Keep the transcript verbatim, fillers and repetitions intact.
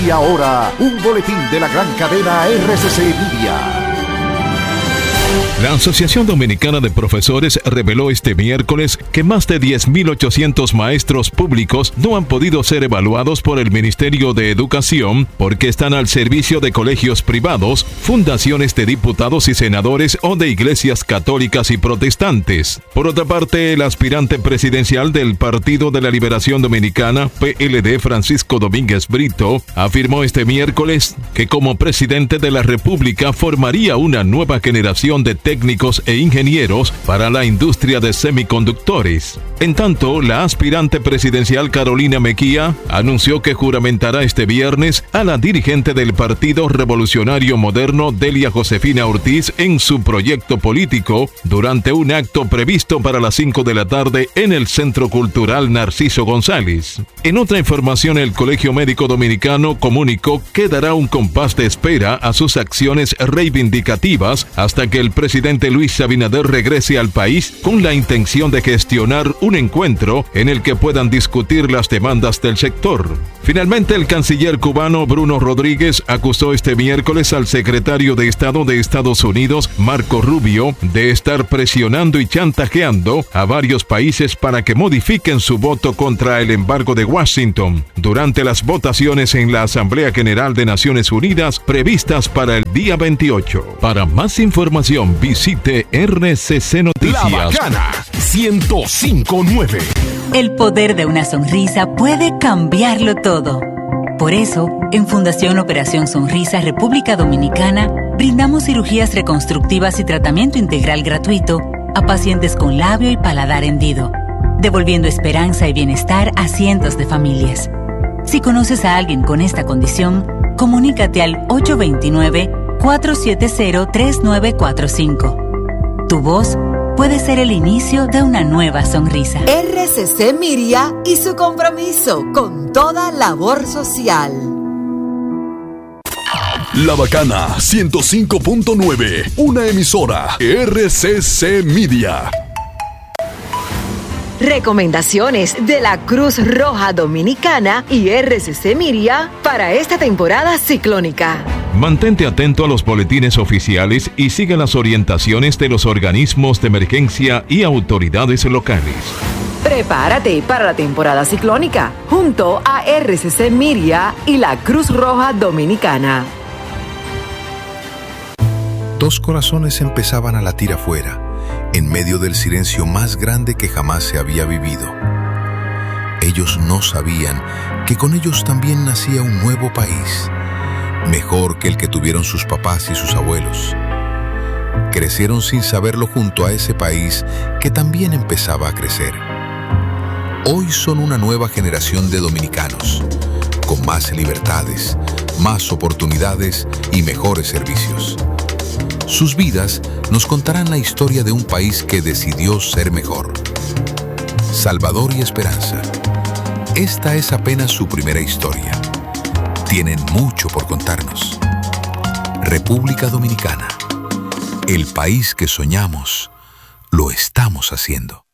Y ahora, un boletín de la gran cadena R C C Media. La Asociación Dominicana de Profesores reveló este miércoles que más de diez mil ochocientos maestros públicos no han podido ser evaluados por el Ministerio de Educación porque están al servicio de colegios privados, fundaciones de diputados y senadores o de iglesias católicas y protestantes. Por otra parte, el aspirante presidencial del Partido de la Liberación Dominicana, P L D, Francisco Domínguez Brito, afirmó este miércoles que como presidente de la República formaría una nueva generación de técnicos e ingenieros para la industria de semiconductores. En tanto, la aspirante presidencial Carolina Mejía anunció que juramentará este viernes a la dirigente del Partido Revolucionario Moderno, Delia Josefina Ortiz, en su proyecto político durante un acto previsto para las cinco de la tarde en el Centro Cultural Narciso González. En otra información, el Colegio Médico Dominicano comunicó que dará un compás de espera a sus acciones reivindicativas hasta que el presidente Luis Abinader regrese al país con la intención de gestionar un encuentro en el que puedan discutir las demandas del sector. Finalmente, el canciller cubano Bruno Rodríguez acusó este miércoles al secretario de Estado de Estados Unidos, Marco Rubio, de estar presionando y chantajeando a varios países para que modifiquen su voto contra el embargo de Washington durante las votaciones en la Asamblea General de Naciones Unidas previstas para el día veintiocho. Para más información, visite R C C Noticias. La Bacana ciento cinco punto nueve. El poder de una sonrisa puede cambiarlo todo. Por eso, en Fundación Operación Sonrisa República Dominicana, brindamos cirugías reconstructivas y tratamiento integral gratuito a pacientes con labio y paladar hendido, devolviendo esperanza y bienestar a cientos de familias. Si conoces a alguien con esta condición, comunícate al ocho dos nueve, cuatro siete cero, tres nueve cuatro cinco. Tu voz puede ser el inicio de una nueva sonrisa. R C C Miria y su compromiso con toda labor social. La Bacana ciento cinco punto nueve, una emisora R C C Media. Recomendaciones de la Cruz Roja Dominicana y R C C Miria para esta temporada ciclónica. Mantente atento a los boletines oficiales y sigue las orientaciones de los organismos de emergencia y autoridades locales. Prepárate para la temporada ciclónica junto a R C C Miria y la Cruz Roja Dominicana. Dos corazones empezaban a latir afuera, en medio del silencio más grande que jamás se había vivido. Ellos no sabían que con ellos también nacía un nuevo país, mejor que el que tuvieron sus papás y sus abuelos. Crecieron sin saberlo junto a ese país que también empezaba a crecer. Hoy son una nueva generación de dominicanos, con más libertades, más oportunidades y mejores servicios. Sus vidas nos contarán la historia de un país que decidió ser mejor. Salvador y Esperanza. Esta es apenas su primera historia. Tienen mucho por contarnos. República Dominicana. El país que soñamos, lo estamos haciendo.